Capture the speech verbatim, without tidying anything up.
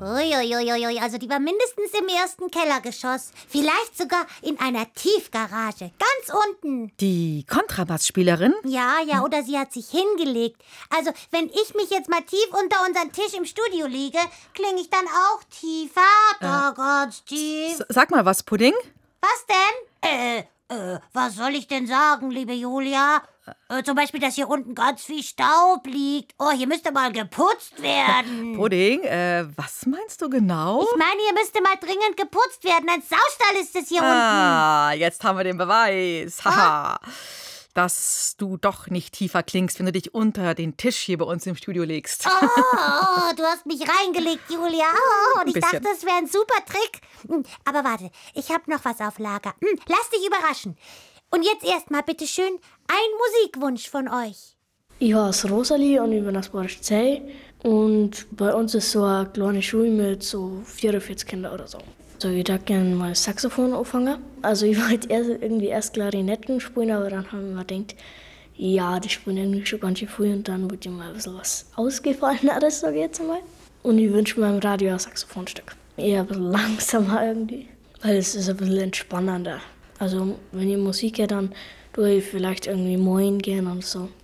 Uiuiuiui, also die war mindestens im ersten Kellergeschoss. Vielleicht sogar in einer Tiefgarage, ganz unten. Die Kontrabassspielerin? Ja, ja, oder sie hat sich hingelegt. Also, wenn ich mich jetzt mal tief unter unseren Tisch im Studio lege, klinge ich dann auch tiefer? Da äh, ganz tief. S- Sag mal was, Pudding? Was denn? Äh, äh, was soll ich denn sagen, liebe Julia? Äh, zum Beispiel, dass hier unten ganz viel Staub liegt. Oh, hier müsste mal geputzt werden. Pudding, äh, was meinst du genau? Ich meine, hier müsste mal dringend geputzt werden. Ein Saustall ist es hier ah, unten. Jetzt haben wir den Beweis. Haha. Dass du doch nicht tiefer klingst, wenn du dich unter den Tisch hier bei uns im Studio legst. Oh, oh, du hast mich reingelegt, Julia. Oh, und ich dachte, das wäre ein super Trick. Aber warte, ich habe noch was auf Lager. Lass dich überraschen. Und jetzt erstmal bitte schön ein Musikwunsch von euch. Ich heiße Rosalie und ich bin aus Barischzell. Und bei uns ist so eine kleine Schule mit so vierundvierzig Kindern oder so. Also ich würde gerne mal Saxophon anfangen. Also ich wollte erst irgendwie erst Klarinetten spielen, aber dann haben wir mir gedacht, ja, die spielen irgendwie schon ganz schön früh und dann wollte ich mal ein bisschen was Ausgefalleneres, sage ich jetzt mal. Und ich wünsche mir im Radio ein Saxophonstück. Eher ein bisschen langsamer irgendwie, weil es ist ein bisschen entspannender. Also wenn ich Musik höre, dann tue ich vielleicht irgendwie Moin gehen und so.